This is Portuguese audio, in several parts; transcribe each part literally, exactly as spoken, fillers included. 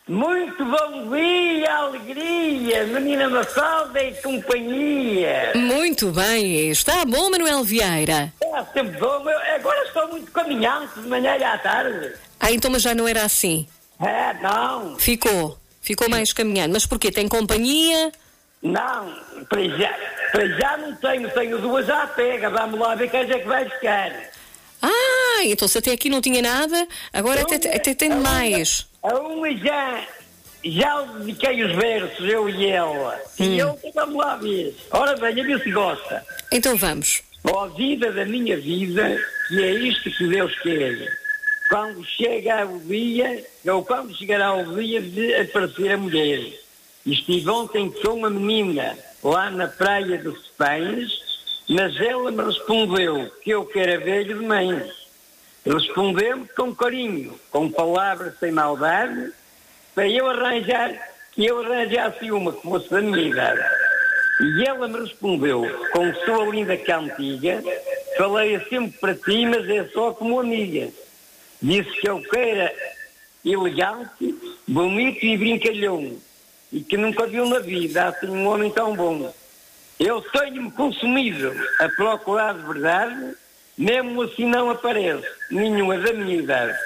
Muito bom dia, alegria, menina Mafalda e companhia. Muito bem, está bom, Manuel Vieira? Está sempre bom, eu agora estou muito caminhante de manhã e à tarde. Ah, então mas já não era assim? É, não. Ficou, ficou mais caminhando. Mas porquê? Tem companhia? Não, para já, para já não tenho, tenho duas à pega, vamos lá ver quem é que vai ficar. Ah, então se até aqui não tinha nada, agora até, até tem mais. A uma já, já dediquei os versos, eu e ela. Hum. E eu, vamos lá ver. Ora bem, a ver se gosta. Então vamos. Ó vida da minha vida, que é isto que Deus quer. Quando chega o dia, ou quando chegará o dia de aparecer a mulher. Estive ontem com uma menina lá na praia dos Pães, mas ela me respondeu que eu que era velho de mãe. Respondeu-me com carinho, com palavras sem maldade, para eu arranjar, que eu arranjasse uma que fosse da minha idade. E ela me respondeu com sua linda cantiga, falei sempre para ti, mas é só como amiga. Disse que eu que era elegante, bonito e brincalhão, e que nunca viu na vida assim um homem tão bom. Eu tenho-me consumido a procurar de verdade, mesmo assim não aparece nenhuma da minha idade.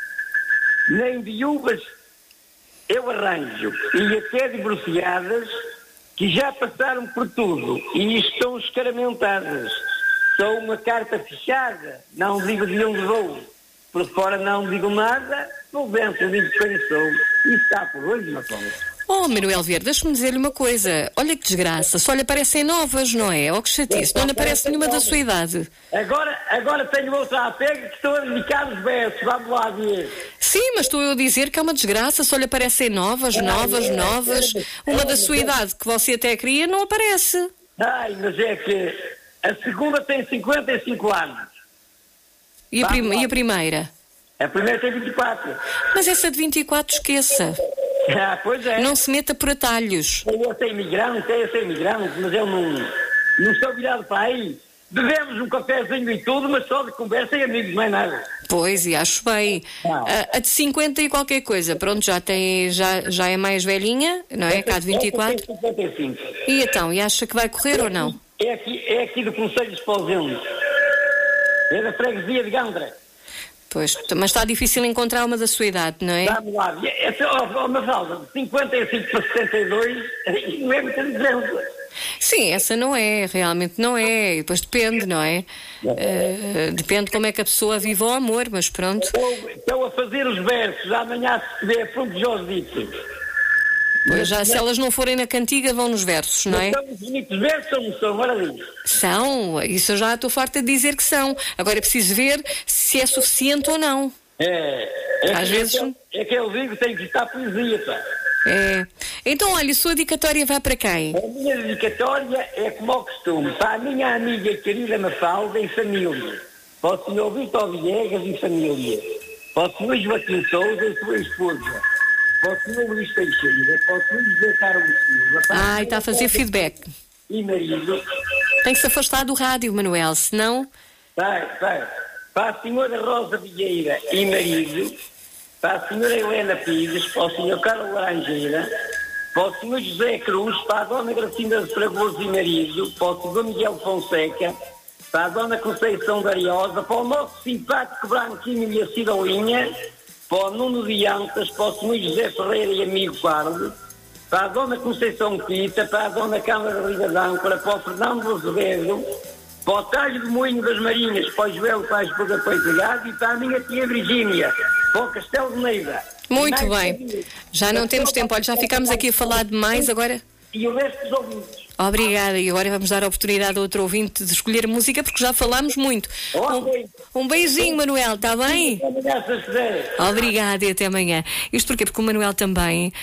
Nem viúvas eu arranjo, e até divorciadas, que já passaram por tudo e estão escaramentadas. Sou uma carta fechada, não digo de onde vou, por fora não digo nada, por dentro digo quem sou. E está por hoje, uma coisa. Oh, Manuel Vieira, deixa-me dizer-lhe uma coisa. Olha que desgraça, só lhe aparecem novas, não é? Oh, que chatice, não lhe aparece nenhuma da sua idade. Agora, agora tenho outra à pega que estou a dedicar os versos, vamos lá ver. Sim, mas estou eu a dizer que é uma desgraça, só lhe aparecem novas, novas, novas. Uma da sua idade que você até queria não aparece. Ai, mas é que a segunda tem cinquenta e cinco anos. E a, prim- e a primeira? A primeira tem vinte e quatro. Mas essa de vinte e quatro esqueça. Ah, pois é. Não se meta por atalhos. Eu sou imigrante, eu sou imigrante, mas eu não, não estou virado para aí. Bebemos um cafezinho e tudo, mas só de conversa e amigos, não é nada. Pois, e acho bem. A, a de cinquenta e qualquer coisa, pronto, já tem, já, já é mais velhinha, não é? Cá de vinte e quatro. cinquenta e cinco. E então, e acha que vai correr ou não? É aqui, é aqui do Conselho de Esposende. É da freguesia de Gandra. Pois, mas está difícil encontrar uma da sua idade, não é? Vamos lá. Essa, oh, oh, Mafalda, de cinquenta e cinco para setenta e dois, isso não é muita diferença. Sim, essa não é, realmente não é. E depois depende, não é? Uh, depende como é que a pessoa vive o amor, mas pronto. Estou, estou a fazer os versos, amanhã se vê Fonte Josito. Pois já, se elas não forem na cantiga, vão nos versos, não é? Então, os bonitos versos são, são maravilhosos. São, isso eu já estou farta de dizer que são. Agora é preciso ver se é suficiente ou não. É, é Às que, vezes... É que, é que eu digo, tem que estar poesia, pá. É. Então, olha, a sua dedicatória vai para quem? A minha dedicatória é como ao costume, para a minha amiga querida Mafalda e família, para o senhor Vitor Viegas e família, para o senhor Joaquim Souza e sua esposa, para o senhor Luís Teixeira, para o senhor José Carlos Silva. Ai, está a fazer feedback. E marido. Tem que se afastar do rádio, Manuel, senão... Vai, vai. Para a senhora Rosa Vieira e marido, para a senhora Helena Pires, para o senhor Carlos Laranjeira, para o senhor José Cruz, para a dona Gracinda de Fragoso e marido, para o senhor Miguel Fonseca, para a dona Conceição Dariosa, para o nosso simpático Branquinho e a Cirolinha, para o Nuno Diantas, para o senhor José Ferreira e amigo Carlos, para a dona Conceição Quita, para a dona Câmara de Rigadão, para o Fernando Azevedo, para o Talho de Moinho das Marinhas, para o Joel Paz Puga Peitagado e para a minha tia Virgínia, para o Castelo de Neida. Muito bem. Já não temos tempo, olha, já ficámos aqui a falar demais agora. E o resto dos ouvintes. Obrigada, e agora vamos dar a oportunidade a outro ouvinte de escolher a música, porque já falámos muito. Um, um beijinho, Manuel, está bem? Obrigada e até amanhã. Isto porquê? Porque o Manuel também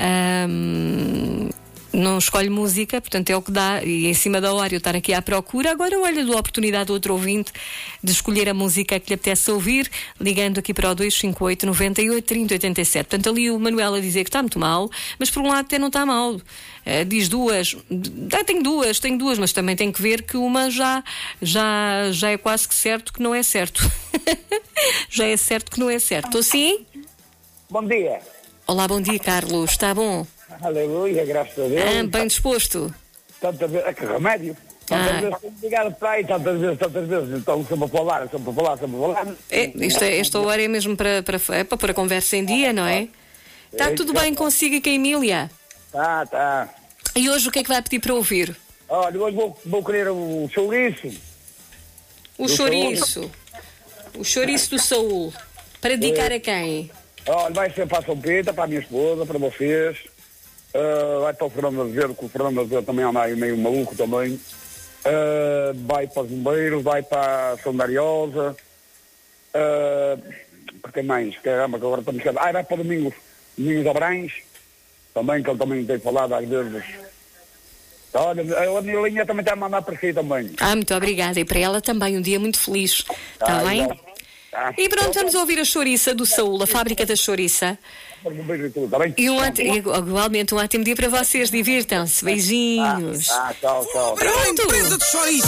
hum, não escolhe música, portanto é o que dá, e em cima da hora eu estar aqui à procura. Agora olha, dou a oportunidade a outro ouvinte de escolher a música que lhe apetece ouvir, ligando aqui para o dois cinco oito, nove oito, três zero oito sete. Portanto, ali o Manuel a dizer que está muito mal, mas por um lado até não está mal. Uh, diz duas, ah, tenho duas, tenho duas, mas também tem que ver que uma já, já, já é quase que certo que não é certo. Já é certo que não é certo. Estou sim? Bom dia. Olá, bom dia, Carlos. Está bom? Aleluia, graças a Deus. Ah, bem disposto. Tantas vezes, é que remédio. Tantas ah. vezes tenho ligado para aí, tantas vezes, tantas vezes. Então, sempre a falar, sempre a falar, sempre a falar. É, isto é, esta hora é mesmo para, para, é para pôr a conversa em dia, não é? Está tudo bem consigo e com a Emília? Tá, tá. E hoje o que é que vai pedir para ouvir? Olha, hoje vou, vou querer o chouriço. O chouriço. O chouriço do Saúl. Para dedicar a quem? Olha, vai ser para a São Pedro, para a minha esposa, para vocês. Uh, vai para o Fernando Azevedo, que o Fernando Azevedo também anda aí meio maluco também. Uh, vai para os bombeiros, vai para a São Dariosa. Uh, para quem mais? Caramba, que agora estamos... Ah, vai para o Domingos, Domingos Abrães. Também, que ele também tem falado às vezes. Olha, a Nilinha também está a mandar para si também. Ah, muito obrigada. E para ela também um dia muito feliz. Está ah, bem? Igual. Ah, e pronto, vamos ouvir a chouriça do Saúl, a fábrica da chouriça. Um beijo e tudo, está bem? E um at... igualmente um ótimo dia para vocês. Divirtam-se. Beijinhos. Ah, ah, tchau, tchau. Pronto.